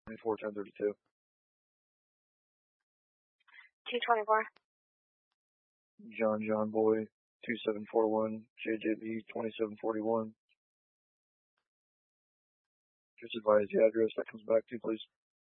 24-1032. 224. John Boy 2741, JJB 2741. Just advise the address that comes back to, please.